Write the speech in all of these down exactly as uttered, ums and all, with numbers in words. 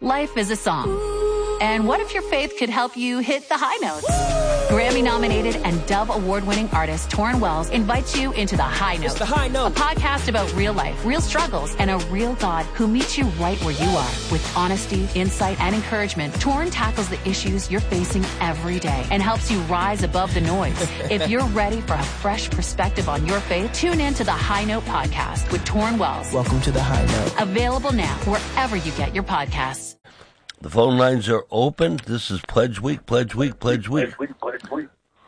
Life is a song. And what if your faith could help you hit the high notes? Grammy-nominated and Dove Award-winning artist Torrin Wells invites you into The High Note. It's The High Note. A podcast about real life, real struggles, and a real God who meets you right where you are. With honesty, insight, and encouragement, Torrin tackles the issues you're facing every day and helps you rise above the noise. If you're ready for a fresh perspective on your faith, tune in to The High Note podcast with Torrin Wells. Welcome to The High Note. Available now wherever you get your podcasts. The phone lines are open. This is Pledge Week, Pledge Week, Pledge Week. Pledge Week, Pledge Week.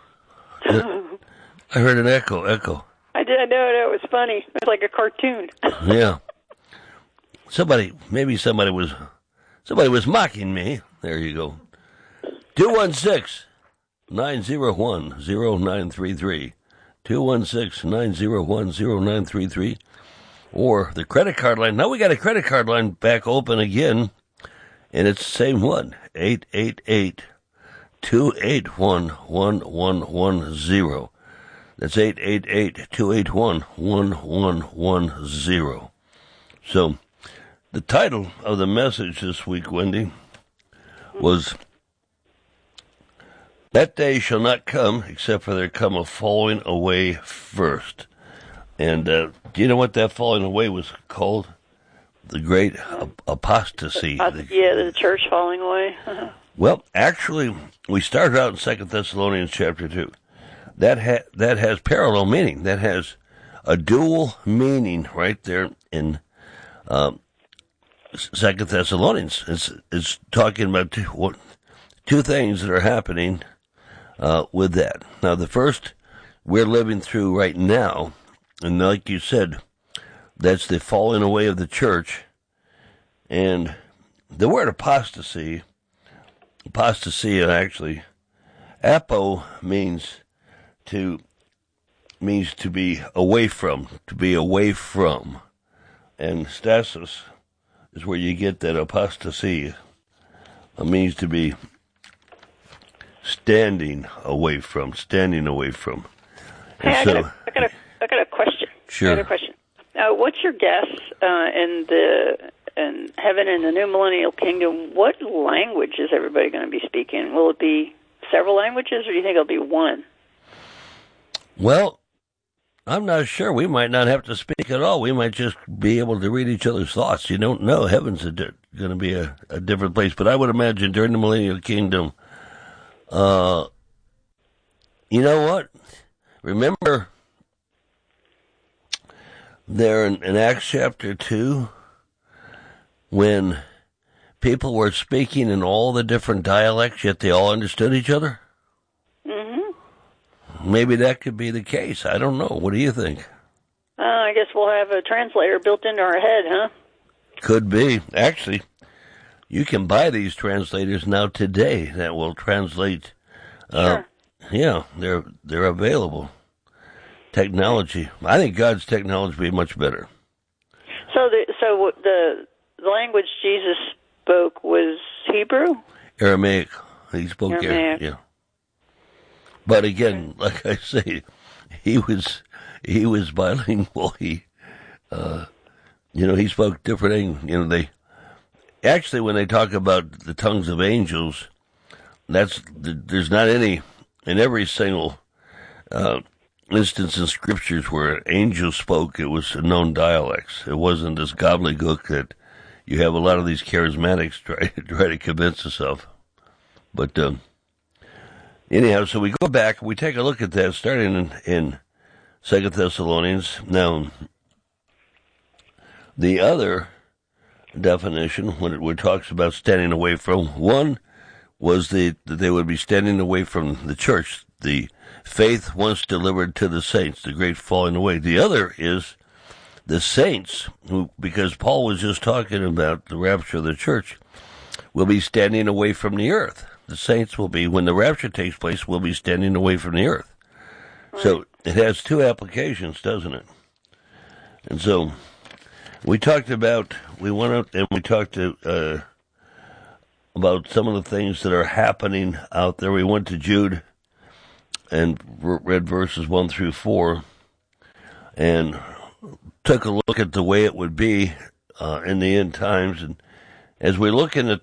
I heard an echo, echo. I did, I know, it was funny. It was like a cartoon. Yeah. Somebody, maybe somebody was, somebody was mocking me. There you go. two one six, nine zero one, zero nine three three. two one six, nine zero one, zero nine three three. Or the credit card line. Now we got a credit card line back open again. And it's the same one, eight eight eight, two eight one, one one one zero. That's eight eight eight, two eight one, one one one zero. So, the title of the message this week, Wendy, was, That day shall not come, except for there come a falling away first. And uh, do you know what that falling away was called? The great apostasy. Uh, yeah, the church falling away. Uh-huh. Well, actually, we started out in Second Thessalonians chapter two. That ha- that has parallel meaning. That has a dual meaning right there in um, Second Thessalonians. It's it's talking about two, what, two things that are happening uh, with that. Now, the first we're living through right now, and like you said, that's the falling away of the church. And the word apostasy, apostasy actually, apo means to, means to be away from, to be away from. And stasis is where you get that apostasy. It means to be standing away from, standing away from. And hey, I, so, got a, I, got a, I got a question. Sure. I got a question. Uh, what's your guess uh, in the in heaven and the new millennial kingdom? What language is everybody going to be speaking? Will it be several languages, or do you think it'll be one? Well, I'm not sure. We might not have to speak at all. We might just be able to read each other's thoughts. You don't know. Heaven's di- going to be a, a different place. But I would imagine during the millennial kingdom, uh, you know what? Remember there in, in Acts chapter two, when people were speaking in all the different dialects, yet they all understood each other? Mm-hmm. Maybe that could be the case. I don't know. What do you think? Uh, I guess we'll have a translator built into our head, huh? Could be. Actually, you can buy these translators now today that will translate. Uh, sure. Yeah, they're they're available. Technology. I think God's technology would be much better. So the so the the language Jesus spoke was Hebrew? Aramaic. He spoke Aramaic. Aramaic. Yeah. But again, like I say, he was he was bilingual. He, uh, you know, he spoke different English. You know, they actually when they talk about the tongues of angels, that's there's not any in every single uh, instance in scriptures where angels spoke. It was known dialects. It wasn't this gobbledygook that you have a lot of these charismatics try try to convince us of. But um, anyhow, so we go back, we take a look at that, starting in, in Second Thessalonians. Now, the other definition, when it, when it talks about standing away from, one was the, that they would be standing away from the church, the faith once delivered to the saints, the great falling away. The other is the saints, who, because Paul was just talking about the rapture of the church, will be standing away from the earth. The saints will be, when the rapture takes place, will be standing away from the earth. Right. So it has two applications, doesn't it? And so we talked about, we went out and we talked to, uh, about some of the things that are happening out there. We went to Jude and read verses one through four and took a look at the way it would be uh, in the end times. And as we look in the